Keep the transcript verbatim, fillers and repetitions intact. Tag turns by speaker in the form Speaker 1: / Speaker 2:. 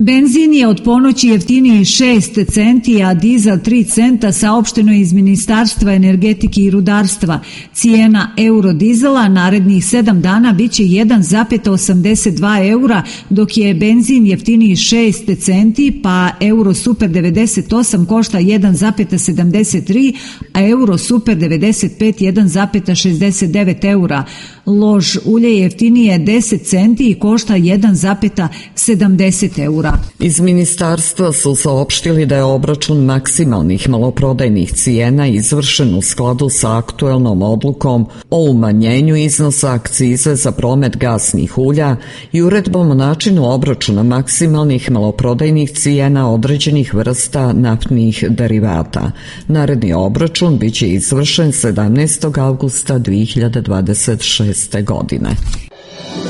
Speaker 1: Benzin je od ponoći jeftiniji šest centi, a dizel tri centa, saopšteno je iz Ministarstva energetike i rudarstva. Cijena eurodizela narednih sedam dana biće jedan zarez osamdeset dva eura, dok je benzin jeftiniji šest centi, pa Euro Super devedeset osam košta jedan zarez sedamdeset tri, a Euro Super devedeset pet jedan zarez šezdeset devet eura. Lož ulje je jeftinije deset centi i košta jedan zarez sedamdeset eura.
Speaker 2: Iz ministarstva su saopštili da je obračun maksimalnih maloprodajnih cijena izvršen u skladu sa aktuelnom odlukom o umanjenju iznosa akcize za promet gasnih ulja i uredbom o načinu obračuna maksimalnih maloprodajnih cijena određenih vrsta naftnih derivata. Naredni obračun biće izvršen sedamnaestog avgusta dve hiljade dvadeset šeste godine.